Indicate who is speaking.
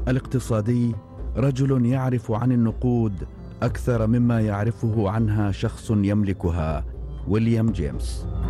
Speaker 1: الاقتصادي رجل يعرف عن النقود أكثر مما يعرفه عنها شخص يملكها. ويليام جيمس.